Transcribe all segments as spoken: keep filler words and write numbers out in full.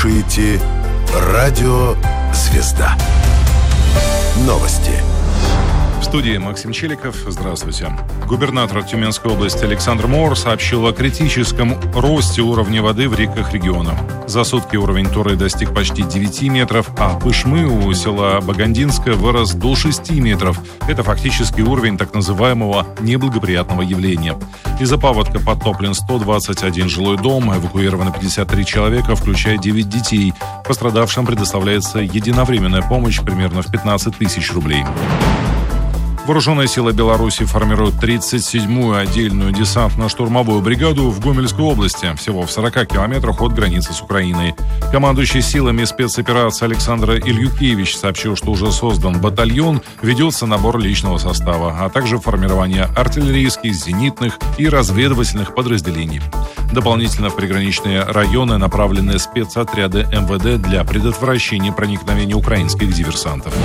слушаете Радио «Звезда». Новости. В студии Максим Челиков. Здравствуйте. Губернатор Тюменской области Александр Моор сообщил о критическом росте уровня воды в реках региона. За сутки уровень Туры достиг почти девяти метров, а Пышмы у села Багандинское вырос до шести метров. Это фактически уровень так называемого неблагоприятного явления. Из-за паводка подтоплен сто двадцать один жилой дом, эвакуировано пятьдесят три человека, включая девять детей. Пострадавшим предоставляется единовременная помощь примерно в пятнадцать тысяч рублей. Вооруженные силы Беларуси формируют тридцать седьмую отдельную десантно-штурмовую бригаду в Гомельской области, всего в сорока километрах от границы с Украиной. Командующий силами спецоперации Александр Ильюкевич сообщил, что уже создан батальон, ведется набор личного состава, а также формирование артиллерийских, зенитных и разведывательных подразделений. Дополнительно в приграничные районы направлены спецотряды эм вэ дэ для предотвращения проникновения украинских диверсантов.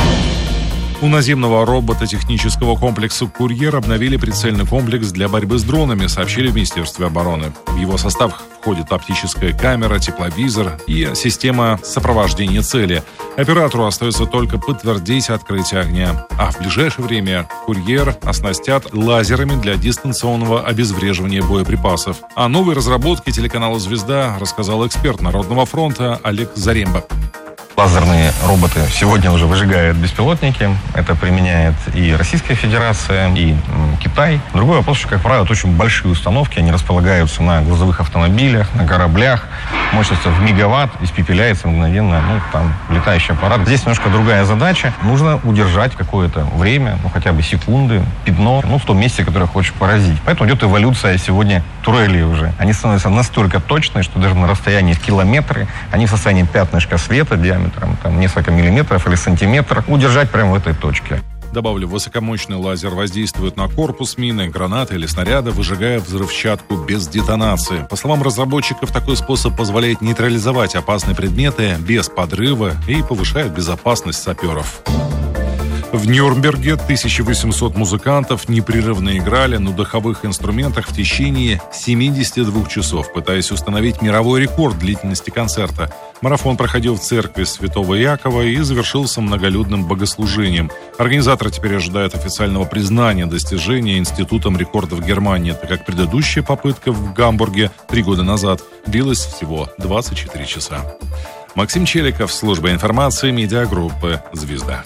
У наземного робототехнического комплекса «Курьер» обновили прицельный комплекс для борьбы с дронами, сообщили в Министерстве обороны. В его состав входит оптическая камера, тепловизор и система сопровождения цели. Оператору остается только подтвердить открытие огня. А в ближайшее время «Курьер» оснастят лазерами для дистанционного обезвреживания боеприпасов. О новой разработке телеканала «Звезда» рассказал эксперт Народного фронта Олег Заремба. Лазерные роботы сегодня уже выжигают беспилотники. Это применяет и Российская Федерация, и Китай. Другой вопрос, что, как правило, это очень большие установки. Они располагаются на грузовых автомобилях, на кораблях. Мощность в мегаватт, испепеляется мгновенно, ну, там, летающий аппарат. Здесь немножко другая задача. Нужно удержать какое-то время, ну, хотя бы секунды, пятно, ну, в том месте, которое хочешь поразить. Поэтому идет эволюция сегодня турелей уже. Они становятся настолько точные, что даже на расстоянии километры они в состоянии пятнышка света диаметром там, несколько миллиметров или сантиметров удержать прямо в этой точке. Добавлю, высокомощный лазер воздействует на корпус мины, гранаты или снаряда, выжигая взрывчатку без детонации. По словам разработчиков, такой способ позволяет нейтрализовать опасные предметы без подрыва и повышает безопасность саперов. В Нюрнберге тысяча восемьсот музыкантов непрерывно играли на духовых инструментах в течение семидесяти двух часов, пытаясь установить мировой рекорд длительности концерта. Марафон проходил в церкви Святого Якова и завершился многолюдным богослужением. Организаторы теперь ожидают официального признания достижения Институтом рекордов Германии, так как предыдущая попытка в Гамбурге три года назад длилась всего двадцать четыре часа. Максим Челиков, служба информации, медиагруппы «Звезда».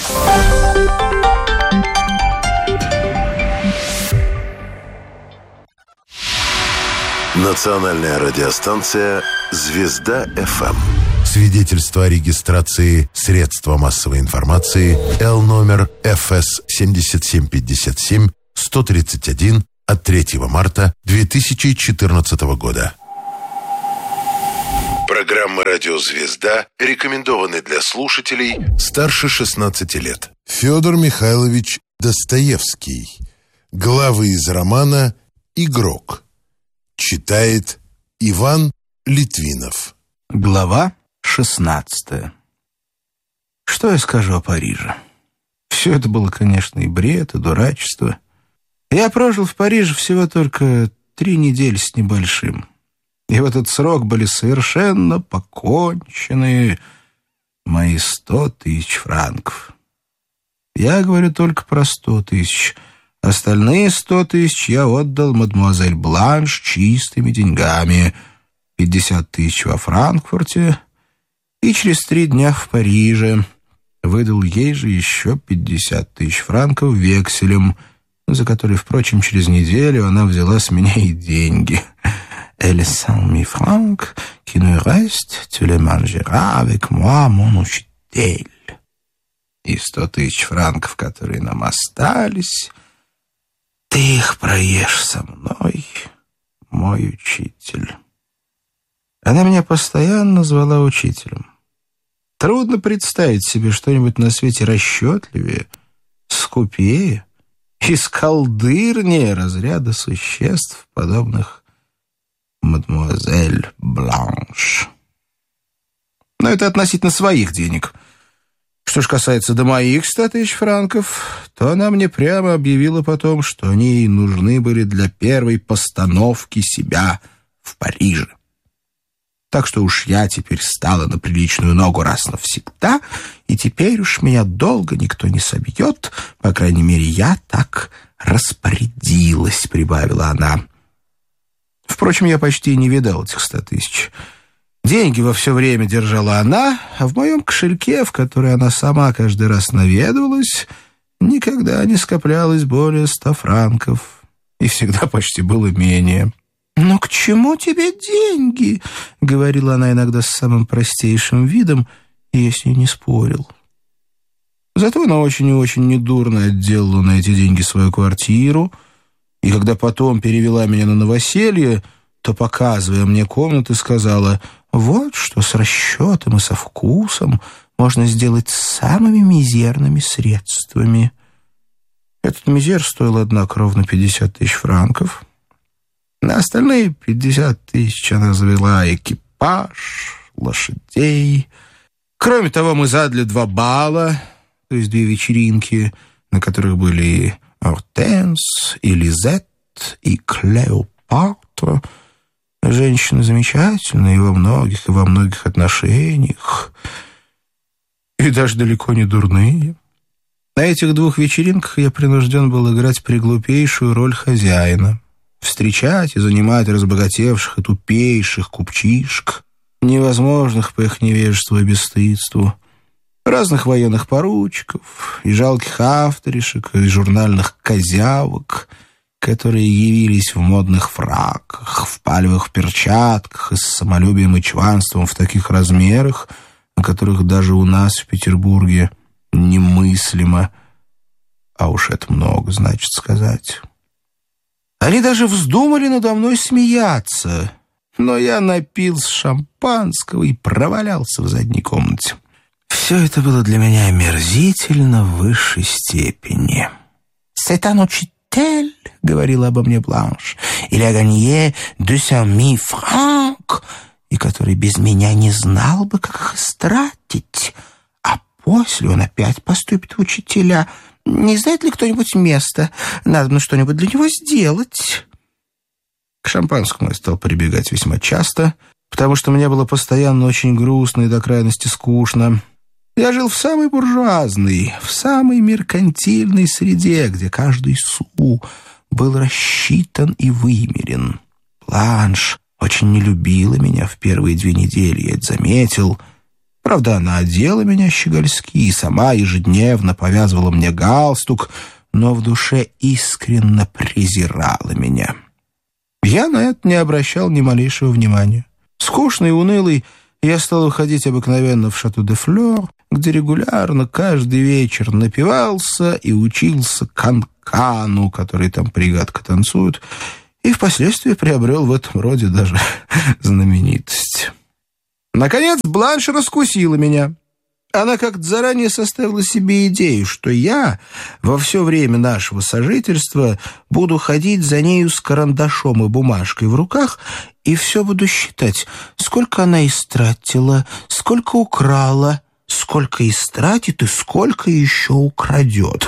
Национальная радиостанция «Звезда эф эм». Свидетельство о регистрации средства массовой информации Л номер эф эс семь семь пять семь сто тридцать один от третьего марта две тысячи четырнадцатого года. Программа «Радио Звезда» рекомендованы для слушателей старше шестнадцати лет. Федор Михайлович Достоевский. Главы из романа «Игрок». Читает Иван Литвинов. Глава шестнадцатая. Что я скажу о Париже? Все это было, конечно, и бред, и дурачество. Я прожил в Париже всего только три недели с небольшим. И в этот срок были совершенно покончены мои сто тысяч франков. Я говорю только про сто тысяч. Остальные сто тысяч я отдал мадемуазель Бланш чистыми деньгами. Пятьдесят тысяч во Франкфурте и через три дня в Париже. Выдал ей же еще пятьдесят тысяч франков векселем, за которые, впрочем, через неделю она взяла с меня и деньги. Et les cent mille francs qui nous restent, tu les mangeras avec moi, mon учитель. И сто тысяч франков, которые нам остались, ты их проешь со мной, мой учитель. Она меня постоянно звала учителем. Трудно представить себе что-нибудь на свете расчетливее, скупее и сколдырнее разряда существ, подобных мадемуазель Бланш. Но это относительно своих денег. Что ж касается до моих ста тысяч франков, то она мне прямо объявила потом, что они ей нужны были для первой постановки себя в Париже. Так что уж я теперь стала на приличную ногу раз навсегда, и теперь уж меня долго никто не собьет. По крайней мере, я так распорядилась», — прибавила она. Впрочем, я почти не видал этих ста тысяч. Деньги во все время держала она, а в моем кошельке, в который она сама каждый раз наведывалась, никогда не скоплялось более ста франков, и всегда почти было менее. «Но к чему тебе деньги?» — говорила она иногда с самым простейшим видом, и я с ней не спорил. Зато она очень и очень недурно отделала на эти деньги свою квартиру, и когда потом перевела меня на новоселье, то, показывая мне комнаты, сказала: «Вот что с расчетом и со вкусом можно сделать самыми мизерными средствами». Этот мизер стоил, однако, ровно пятьдесят тысяч франков. На остальные пятьдесят тысяч она завела экипаж, лошадей. Кроме того, мы задали два бала, то есть две вечеринки, на которых были и Ортенс, и Лизет, и Клеопатра. Женщины замечательные во многих и во многих отношениях, и даже далеко не дурные. На этих двух вечеринках я принужден был играть приглупейшую роль хозяина, встречать и занимать разбогатевших и тупейших купчишек, невозможных по их невежеству и бесстыдству, разных военных поручиков и жалких авторишек, и журнальных козявок, которые явились в модных фраках, в палевых перчатках и с самолюбием и чванством в таких размерах, о которых даже у нас в Петербурге немыслимо, а уж это много значит сказать. Они даже вздумали надо мной смеяться, но я напился шампанского и провалялся в задней комнате. Все это было для меня омерзительно в высшей степени. «C'est un учитель», — говорила обо мне Бланш, «il a gagné deux cent mille francs», и который без меня не знал бы, как их истратить. А после он опять поступит в учителя. Не знает ли кто-нибудь место? Надо ну что-нибудь для него сделать. К шампанскому я стал прибегать весьма часто, потому что мне было постоянно очень грустно и до крайности скучно. Я жил в самой буржуазной, в самой меркантильной среде, где каждый су был рассчитан и вымерен. Бланш очень не любила меня в первые две недели, я это заметил. Правда, она одела меня щегольски и сама ежедневно повязывала мне галстук, но в душе искренне презирала меня. Я на это не обращал ни малейшего внимания. Скучный и унылый, я стал уходить обыкновенно в Шато-де-Флёр, где регулярно каждый вечер напивался и учился канкану, который там пригадко танцуют, и впоследствии приобрел в этом роде даже знаменитость. Наконец, Бланш раскусила меня. Она как-то заранее составила себе идею, что я во все время нашего сожительства буду ходить за нею с карандашом и бумажкой в руках и все буду считать, сколько она истратила, сколько украла, сколько истратит и сколько еще украдет.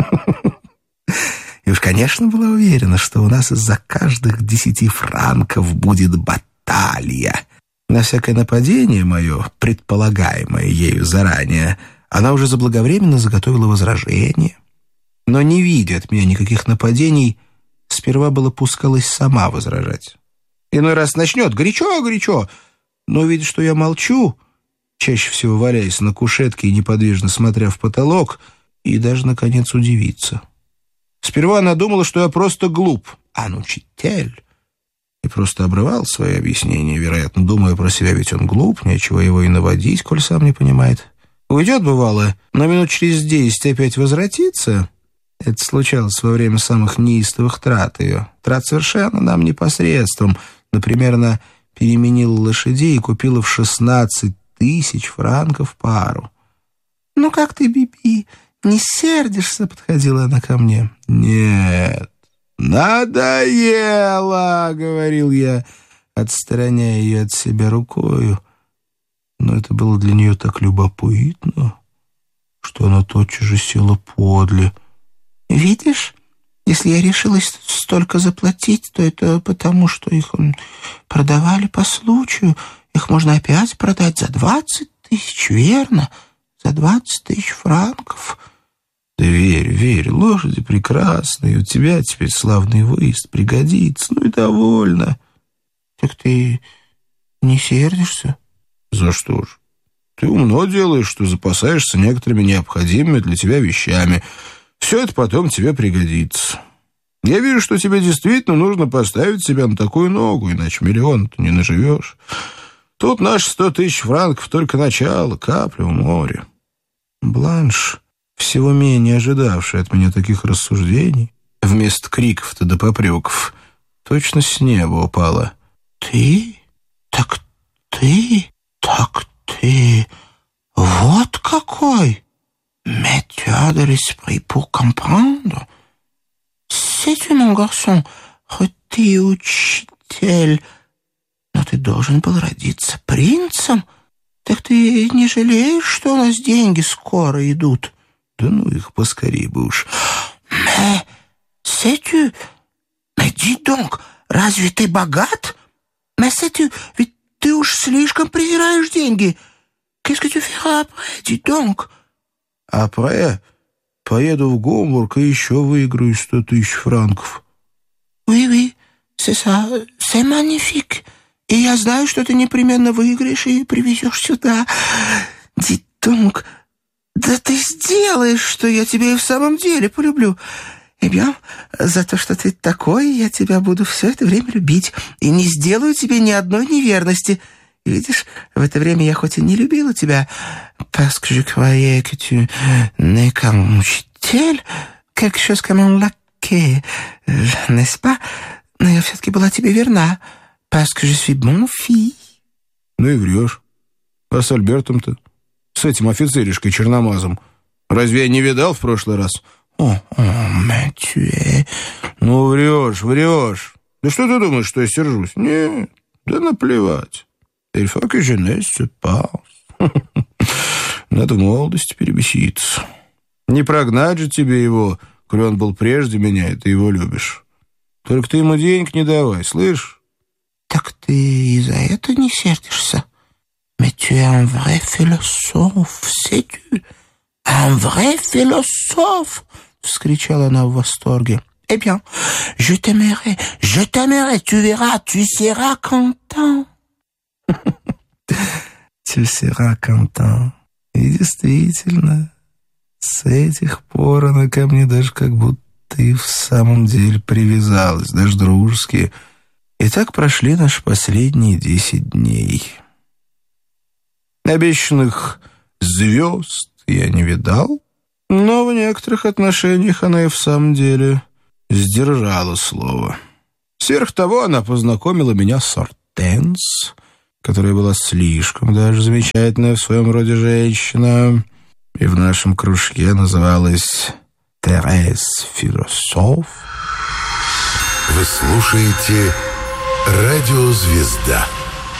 И уж, конечно, была уверена, что у нас из-за каждых десяти франков будет баталия. На всякое нападение мое, предполагаемое ею заранее, она уже заблаговременно заготовила возражение. Но, не видя от меня никаких нападений, сперва было пускалась сама возражать. Иной раз начнет горячо-горячо, но увидит, что я молчу, чаще всего валяясь на кушетке и неподвижно смотря в потолок, и даже, наконец, удивится. Сперва она думала, что я просто глуп, а ну, учитель, и просто обрывал свои объяснения, вероятно, думая про себя, ведь он глуп, нечего его и наводить, коль сам не понимает. Уйдет, бывало, но минут через десять опять возвратится. Это случалось во время самых неистовых трат ее. Трат совершенно нам непосредством. Например, она переменила лошадей и купила в шестнадцать тысяч франков пару. «Ну как ты, Биби, не сердишься?» — подходила она ко мне. «Нет, надоело!» — говорил я, отстраняя ее от себя рукою. Но это было для нее так любопытно, что она тотчас же села подле. «Видишь, Если я решилась столько заплатить, то это потому, что их продавали по случаю. Их можно опять продать за двадцать тысяч, верно? За двадцать тысяч франков. Да верь, верь, лошади прекрасные, у тебя теперь славный выезд пригодится, ну и довольно. Так ты не сердишься? За что ж? Ты умно делаешь, что запасаешься некоторыми необходимыми для тебя вещами. Все это потом тебе пригодится. Я вижу, что тебе действительно нужно поставить себя на такую ногу, иначе миллион ты не наживешь. Тут наши сто тысяч франков только начало, капля в море. Бланш, всего менее ожидавший от меня таких рассуждений, вместо криков-то да попреков, точно с неба упала. «Ты? Так ты? Так ты? Вот какой! Mais tu as de l'esprit pour comprendre. C'est mon garçon, ты учитель, но ты должен был родиться принцем. Так ты не жалеешь, что у нас деньги скоро идут?» «Да ну их поскорей бы уж». «Mais sais-tu? Mais dis donc, разве ты богат? Mais sais-tu? Ведь ты уж слишком презираешь деньги. Qu'est-ce que tu feras après? Dis donc». «Après? Поеду в Гомбург и еще выиграю сто тысяч франков». «Oui, oui, c'est ça, c'est magnifique. И я знаю, что ты непременно выиграешь и привезешь сюда. Dis donc, да ты сделаешь, что я тебя и в самом деле полюблю. Eh bien, за то, что ты такой, я тебя буду все это время любить и не сделаю тебе ни одной неверности. Видишь, в это время я хоть и не любила тебя, parce que je croyais que tu n'es qu'un учитель, quelque chose comme un laquais, n'est-ce pas? Но я все-таки была тебе верна, parce que je suis bonne fille». «Ну и врешь. А с Альбертом-то? С этим офицеришкой черномазом? Разве я не видал в прошлый раз?» «О, о, mais tu es...» «Ну врешь, врешь. Да что ты думаешь, что я сержусь? Нет, да наплевать. Il faut que jeunesse se passe». Надо в молодости перебеситься. Не прогнать же тебе его, коли он был прежде меня, и ты его любишь. Только ты ему денег не давай, слышишь?» «Так ты и за это не сердишься? Mais tu es un vrai philosophe, sais-tu? Un vrai philosophe!» — вскричала она в восторге. «Eh bien, je t'aimerai, je t'aimerai, tu verras, tu seras content». «Tu seras content». И действительно, с этих пор она ко мне даже как будто и в самом деле привязалась, даже дружески. И так прошли наши последние десять дней. Обещанных звезд я не видал, но в некоторых отношениях она и в самом деле сдержала слово. Сверх того, она познакомила меня с Ортенс, которая была слишком даже замечательная в своем роде женщина, и в нашем кружке называлась Терез Философ. Вы слушаете «Радиозвезда».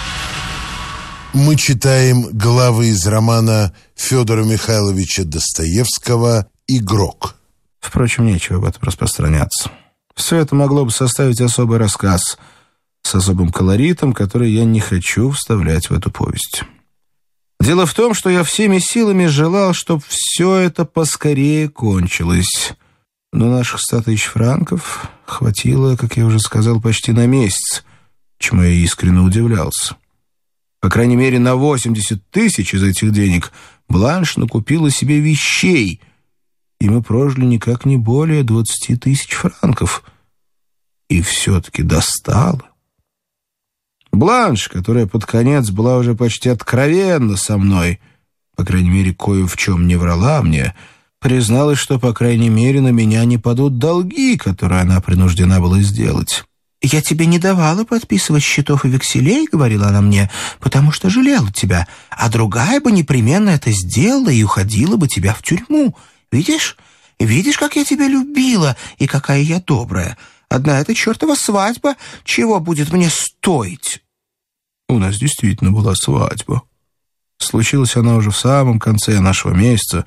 Мы читаем главы из романа Федора Михайловича Достоевского «Игрок». Впрочем, нечего об этом распространяться. Все это могло бы составить особый рассказ с особым колоритом, который я не хочу вставлять в эту повесть. Дело в том, что я всеми силами желал, чтобы все это поскорее кончилось. Но наших ста тысяч франков хватило, как я уже сказал, почти на месяц, чему я искренне удивлялся. По крайней мере, на восемьдесят тысяч из этих денег Бланш накупила себе вещей, и мы прожили никак не более двадцати тысяч франков. И все-таки достало. Бланш, которая под конец была уже почти откровенна со мной, по крайней мере, кое в чем не врала мне, призналась, что, по крайней мере, на меня не падут долги, которые она принуждена была сделать. «Я тебе не давала подписывать счетов и векселей, — говорила она мне, — потому что жалела тебя, а другая бы непременно это сделала и уходила бы тебя в тюрьму. Видишь? Видишь, как я тебя любила и какая я добрая. Одна эта чертова свадьба чего будет мне стоить?» У нас действительно была свадьба. Случилась она уже в самом конце нашего месяца,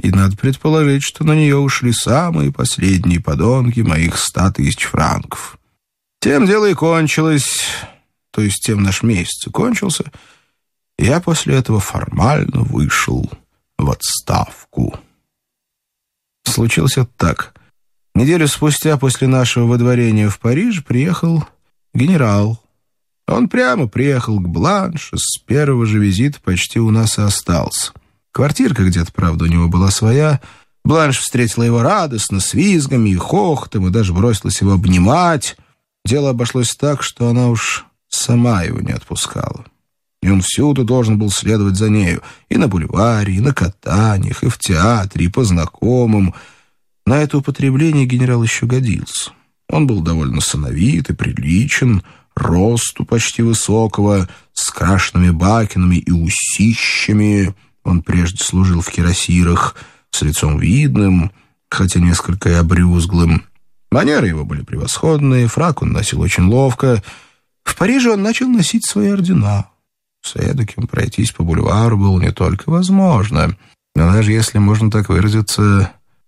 И надо предположить, что на нее ушли самые последние подонки моих ста тысяч франков. Тем дело и кончилось, то есть тем наш месяц и кончился. Я после этого формально вышел в отставку. Случилось это так. Неделю спустя после нашего выдворения в Париж приехал генерал. Он прямо приехал к Бланш, с первого же визита почти у нас и остался. Квартирка где-то, правда, у него была своя. Бланш встретила его радостно, с визгами и хохотом, и даже бросилась его обнимать. Дело обошлось так, что она уж сама его не отпускала. И он всюду должен был следовать за нею. И на бульваре, и на катаниях, и в театре, и по знакомым. На это употребление генерал еще годился. Он был довольно сановит и приличен, росту почти высокого, с крашенными бакенами и усищами. Он прежде служил в кирасирах, с лицом видным, хотя несколько и обрюзглым. Манеры его были превосходные, фрак он носил очень ловко. В Париже он начал носить свои ордена. С эдаким пройтись по бульвару было не только возможно, но даже, если можно так выразиться,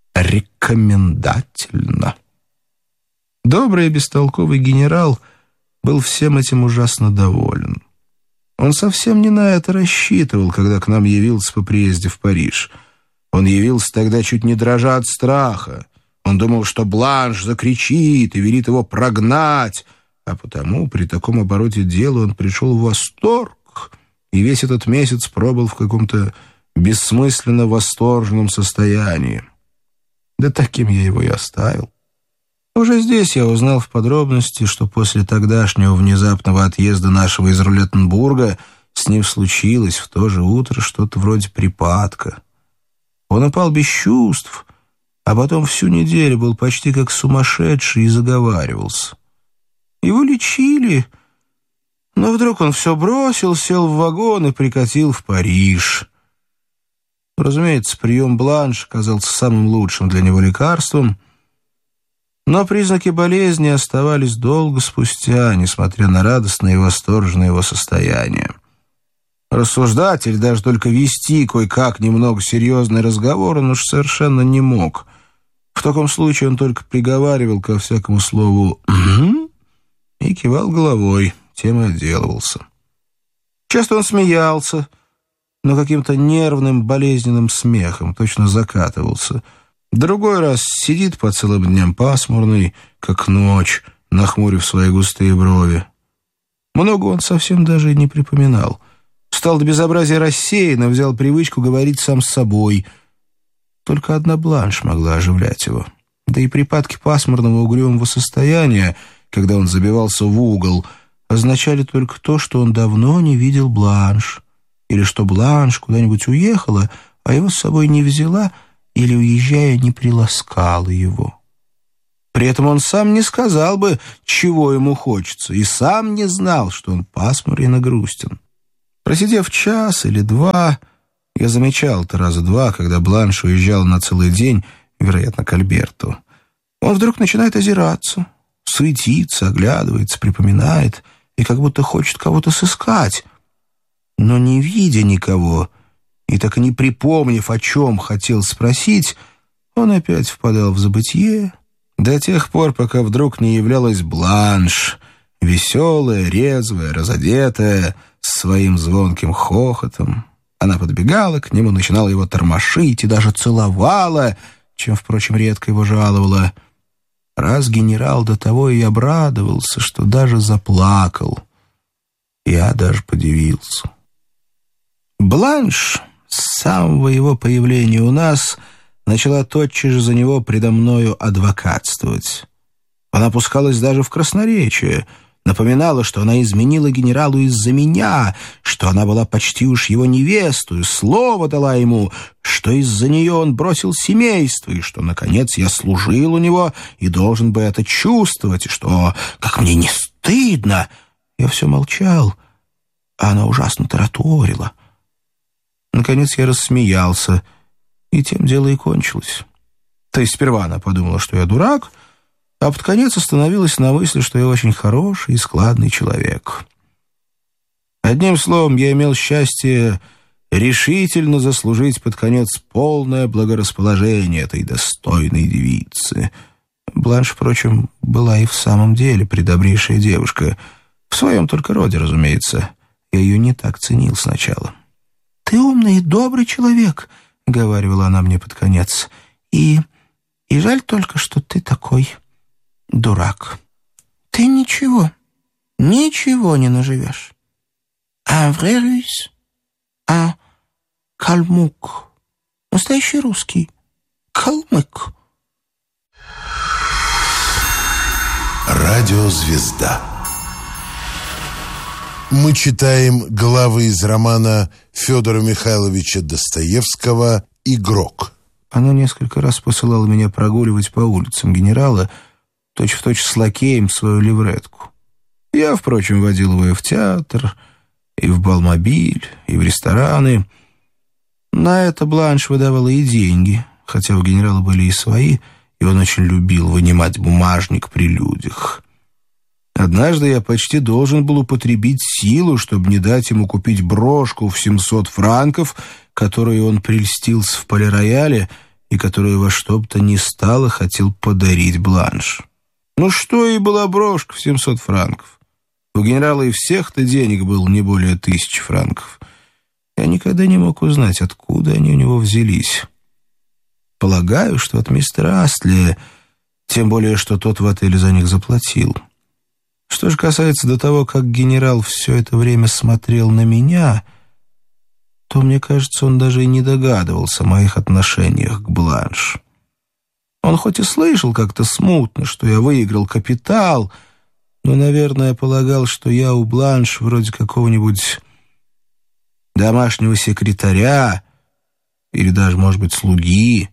рекомендательно. Добрый и бестолковый генерал был всем этим ужасно доволен. Он совсем не на это рассчитывал, когда к нам явился по приезде в Париж. Он явился тогда чуть не дрожа от страха. Он думал, что Бланш закричит и велит его прогнать, а потому при таком обороте дела он пришел в восторг и весь этот месяц пробыл в каком-то бессмысленно восторженном состоянии. Да таким я его и оставил. Уже здесь я узнал в подробности, что после тогдашнего внезапного отъезда нашего из Рулеттенбурга с ним случилось в то же утро что-то вроде припадка. Он упал без чувств, а потом всю неделю был почти как сумасшедший и заговаривался. Его лечили, но вдруг он все бросил, сел в вагон и прикатил в Париж. Разумеется, прием Бланш оказался самым лучшим для него лекарством, но признаки болезни оставались долго спустя, несмотря на радостное и восторженное его состояние. Рассуждать или даже только вести кое-как немного серьезный разговор он уж совершенно не мог. В таком случае он только приговаривал ко всякому слову «угу» и кивал головой, тем и отделывался. Часто он смеялся, но каким-то нервным, болезненным смехом, точно закатывался. Другой раз сидит по целым дням пасмурный, как ночь, нахмурив свои густые брови. Много он совсем даже и не припоминал. Стал до безобразия рассеянно, взял привычку говорить сам с собой. Только одна Бланш могла оживлять его. Да и припадки пасмурного угрюмого состояния, когда он забивался в угол, означали только то, что он давно не видел Бланш, или что Бланш куда-нибудь уехала, а его с собой не взяла, или, уезжая, не приласкала его. При этом он сам не сказал бы, чего ему хочется, и сам не знал, что он пасмурен и грустен. Просидев час или два, я замечал это раза два, когда Бланш уезжал на целый день, вероятно, к Альберту. Он вдруг начинает озираться, суетиться, оглядывается, припоминает и как будто хочет кого-то сыскать. Но не видя никого и так и не припомнив, о чем хотел спросить, он опять впадал в забытье до тех пор, пока вдруг не являлась Бланш, веселая, резвая, разодетая, с своим звонким хохотом. Она подбегала к нему, начинала его тормошить и даже целовала, чем, впрочем, редко его жаловала. Раз генерал до того и обрадовался, что даже заплакал. Я даже подивился. Бланш с самого его появления у нас начала тотчас же за него предо мною адвокатствовать. Она пускалась даже в красноречие, напоминала, что она изменила генералу из-за меня, что она была почти уж его невестою, слово дала ему, что из-за нее он бросил семейство, и что, наконец, я служил у него и должен бы это чувствовать, и что, как мне не стыдно. Я все молчал, а она ужасно тараторила. Наконец я рассмеялся, и тем дело и кончилось. То есть сперва она подумала, что я дурак, а под конец остановилась на мысли, что я очень хороший и складный человек. Одним словом, я имел счастье решительно заслужить под конец полное благорасположение этой достойной девицы. Бланш, впрочем, была и в самом деле предобрейшая девушка. В своем только роде, разумеется. Я ее не так ценил сначала. «Ты умный и добрый человек», — говорила она мне под конец. «И... и жаль только, что ты такой дурак. Ты ничего, ничего не наживешь. А врерюсь, а калмык, настоящий русский, калмык». Радиозвезда. Мы читаем главы из романа Федора Михайловича Достоевского «Игрок». Она несколько раз посылала меня прогуливать по улицам генерала, точь-в-точь с лакеем свою левретку. Я, впрочем, водил его и в театр, и в балмобиль, и в рестораны. На это Бланш выдавала и деньги, хотя у генерала были и свои, и он очень любил вынимать бумажник при людях. Однажды я почти должен был употребить силу, чтобы не дать ему купить брошку в семьсот франков, которую он прельстился в Пале-Рояле и которую во что бы то ни стало хотел подарить Бланш. Ну что и была брошка в семьсот франков. У генерала и всех-то денег было не более тысячи франков. Я никогда не мог узнать, откуда они у него взялись. Полагаю, что от мистера Астли, тем более, что тот в отеле за них заплатил. Что же касается до того, как генерал все это время смотрел на меня, то, мне кажется, он даже и не догадывался о моих отношениях к Бланш. Он хоть и слышал как-то смутно, что я выиграл капитал, но, наверное, полагал, что я у Бланш вроде какого-нибудь домашнего секретаря или даже, может быть, слуги.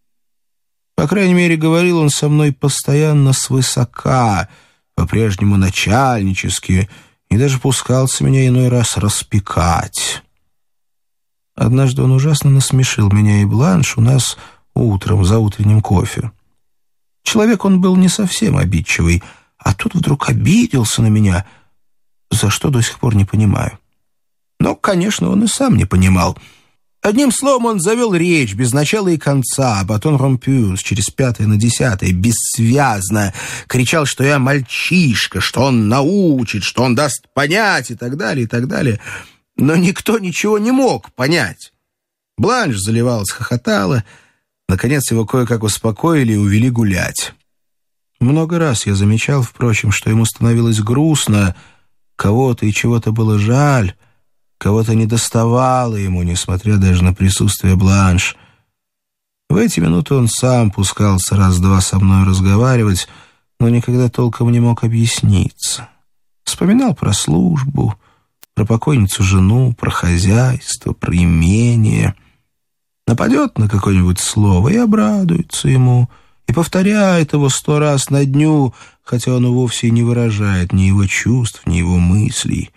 По крайней мере, говорил он со мной постоянно свысока, по-прежнему начальнически, и даже пускался меня иной раз распекать. Однажды он ужасно насмешил меня и Бланш у нас утром за утренним кофе. Человек он был не совсем обидчивый, а тут вдруг обиделся на меня, за что до сих пор не понимаю. Но, конечно, он и сам не понимал. Одним словом, он завел речь без начала и конца, батон ромпюс, через пятое на десятое, бессвязно. Кричал, что я мальчишка, что он научит, что он даст понять и так далее, и так далее. Но никто ничего не мог понять. Бланш заливалась, хохотала. Наконец его кое-как успокоили и увели гулять. Много раз я замечал, впрочем, что ему становилось грустно, кого-то и чего-то было жаль, кого-то недоставало ему, несмотря даже на присутствие Бланш. В эти минуты он сам пускался раз-два со мной разговаривать, но никогда толком не мог объясниться. Вспоминал про службу, про покойницу жену, про хозяйство, про имение. Нападет на какое-нибудь слово и обрадуется ему, и повторяет его сто раз на дню, хотя он вовсе не выражает ни его чувств, ни его мыслей.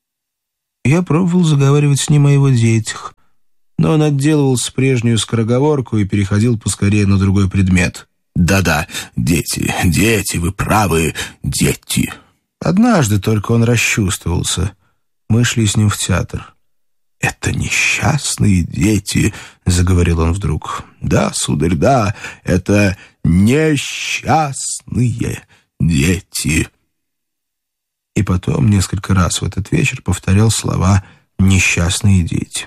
Я пробовал заговаривать с ним о его детях, но он отделывался прежнюю скороговорку и переходил поскорее на другой предмет. «Да-да, дети, дети, вы правы, дети». Однажды только он расчувствовался. Мы шли с ним в театр. «Это несчастные дети», — заговорил он вдруг. «Да, сударь, да, это несчастные дети». И потом несколько раз в этот вечер повторял слова «несчастные дети».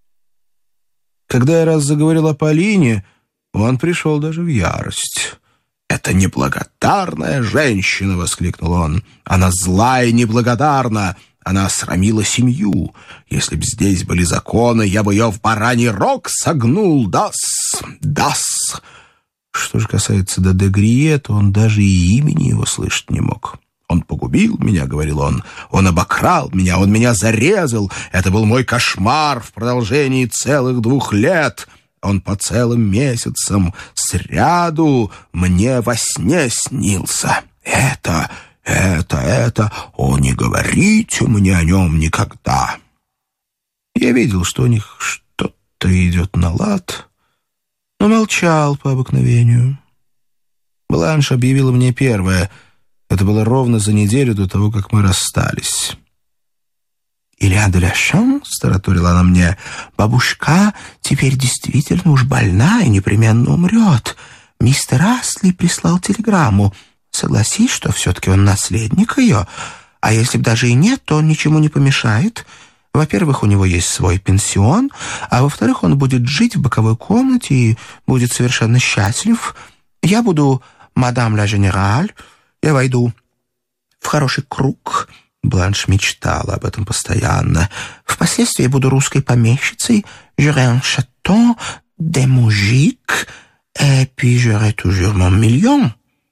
Когда я раз заговорил о Полине, он пришел даже в ярость. «Это неблагодарная женщина!» — воскликнул он. «Она злая и неблагодарна! Она осрамила семью! Если б здесь были законы, я бы ее в бараний рог согнул! Дас! Дас!» Что же касается де Грие, то он даже и имени его слышать не мог. «Он погубил меня», — говорил он, — «он обокрал меня, он меня зарезал. Это был мой кошмар в продолжении целых двух лет. Он по целым месяцам сряду мне во сне снился. Это, это, это, о, не говорите мне о нем никогда». Я видел, что у них что-то идет на лад, но молчал по обыкновению. Бланш объявила мне первое. Это было ровно за неделю до того, как мы расстались. «Il y a de la chance», — тараторила она мне, — «бабушка теперь действительно уж больна и непременно умрет. Мистер Астли прислал телеграмму. Согласись, что все-таки он наследник ее. А если бы даже и нет, то он ничему не помешает. Во-первых, у него есть свой пенсион, а во-вторых, он будет жить в боковой комнате и будет совершенно счастлив. Я буду мадам ла Женераль, я войду в хороший круг». Бланш мечтала об этом постоянно. «Впоследствии я буду русской помещицей. J'aurai un château, des moujiks, et puis j'aurai toujours mon million».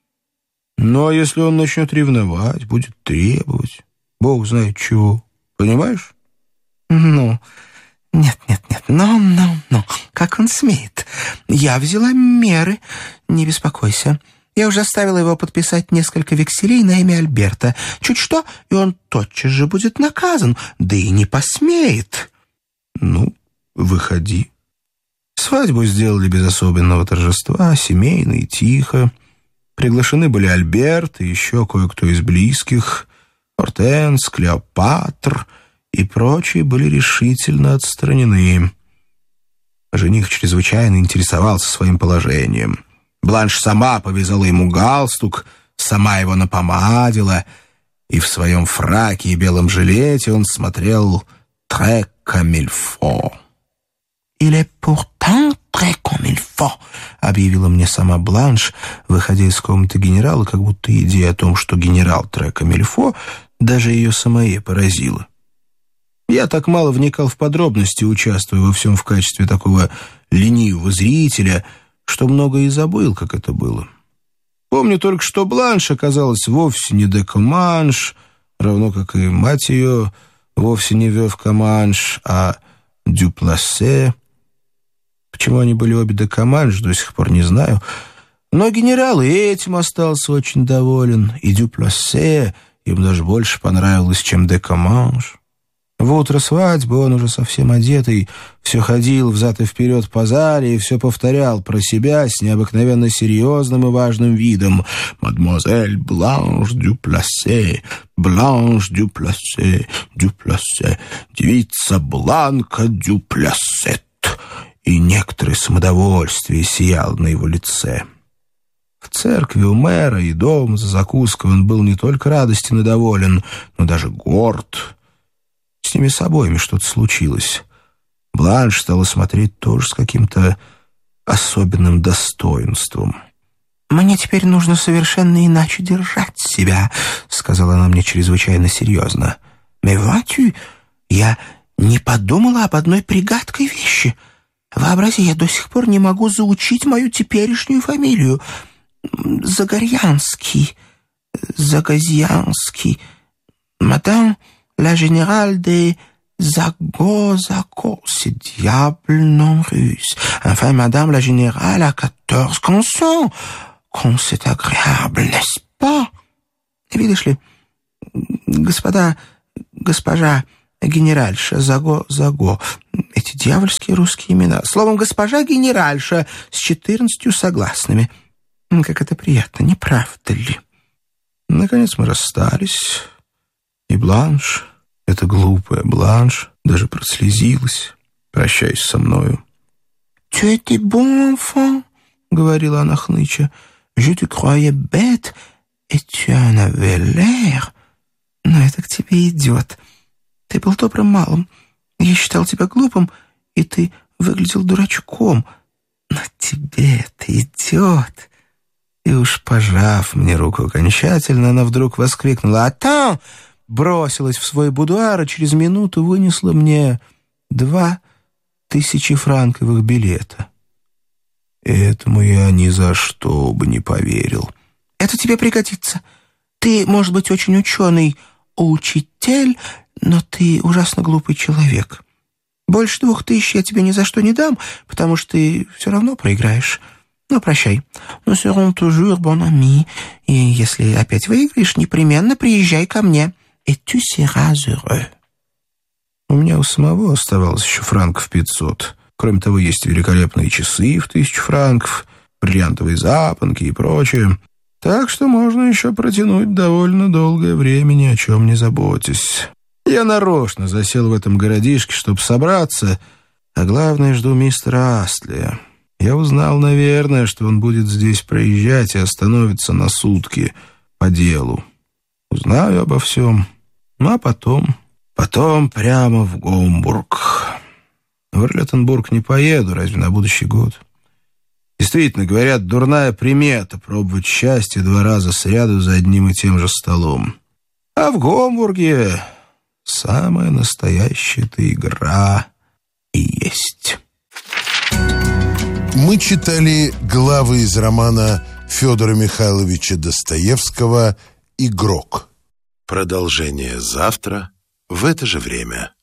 Ну, а если он начнет ревновать, будет требовать, бог знает чего, понимаешь? Ну, нет, нет, нет, но, но, но, как он смеет? Я взяла меры, не беспокойся. Я уже оставила его подписать несколько векселей на имя Альберта. Чуть что, и он тотчас же будет наказан, да и не посмеет. Ну, выходи. Свадьбу сделали без особенного торжества, семейно и тихо. Приглашены были Альберт и еще кое-кто из близких, Ортенс, Клеопатр и прочие были решительно отстранены. Жених чрезвычайно интересовался своим положением. Бланш сама повязала ему галстук, сама его напомадила, и в своем фраке и белом жилете он смотрел «très comme il faut». «Il est pourtant très comme il faut», — объявила мне сама Бланш, выходя из комнаты генерала, как будто идея о том, что генерал «très comme il faut», даже ее самое поразила. Я так мало вникал в подробности, участвуя во всем в качестве такого ленивого зрителя, что много и забыл, как это было. Помню только, что Бланш оказалась вовсе не де Команш, равно как и мать ее вовсе не Вёв Команш, а Дюплассе. Почему они были обе де Команш, до сих пор не знаю. Но генерал и этим остался очень доволен, и Дюплассе им даже больше понравилось, чем де Команш. В утро свадьбы он уже совсем одетый, все ходил взад и вперед по зале и все повторял про себя с необыкновенно серьезным и важным видом: «Мадемуазель Бланш Дюплассе, Бланш Дюплассе, Дюплассе, девица Бланка Дюплассет». И некоторое самодовольствие сияло на его лице. В церкви у мэра и дома за закуской он был не только радостен и доволен, но даже горд. С ними с обоими что-то случилось. Бланш стала смотреть тоже с каким-то особенным достоинством. «Мне теперь нужно совершенно иначе держать себя», — сказала она мне чрезвычайно серьезно. «Mais vois-tu, я не подумала об одной пригадкой вещи. Вообрази, я до сих пор не могу заучить мою теперешнюю фамилию. Загорьянский, Загазьянский, мадам la générale de Zago, Zago, c'est diable non russe. Enfin, madame la générale a quatorze consonnes. Comme c'est agréable, n'est-ce pas?» Видишь ли, господа, госпожа генеральша, Заго, Заго, эти дьявольские русские имена. Словом, госпожа генеральша с четырнадцатью согласными. Как это приятно, не правда ли? Наконец мы расстались, и Бланш, эта глупая Бланш, даже прослезилась, прощаясь со мною. «Tu étais bon enfant», — говорила она хныча. «Je te croyais bête, et tu en avais l'air». «Но это к тебе идет. Ты был добрым малым. Я считал тебя глупым, и ты выглядел дурачком. Но тебе это идет». И уж пожав мне руку окончательно, она вдруг воскликнула: «Attends!» бросилась в свой будуар и через минуту вынесла мне два тысячефранковых билета. Этому я ни за что бы не поверил. «Это тебе пригодится. Ты, может быть, очень ученый учитель, но ты ужасно глупый человек. Больше двух тысяч я тебе ни за что не дам, потому что ты все равно проиграешь. Ну, прощай. Nous serons toujours bons amis. И если опять выиграешь, непременно приезжай ко мне. Et tu seras heureux». У меня у самого оставалось еще франков пятьсот. Кроме того, есть великолепные часы в тысячу франков, бриллиантовые запонки и прочее. Так что можно еще протянуть довольно долгое время, ни о чем не заботясь. Я нарочно засел в этом городишке, чтобы собраться, а главное, жду мистера Астлия. Я узнал, наверное, что он будет здесь проезжать и остановится на сутки по делу. Узнаю обо всем, ну а потом... Потом прямо в Гомбург. В Орлеттенбург не поеду, разве на будущий год? Действительно, говорят, дурная примета пробовать счастье два раза сряду за одним и тем же столом. А в Гомбурге самая настоящая-то игра и есть. Мы читали главы из романа Федора Михайловича Достоевского «Игрок». Продолжение завтра в это же время.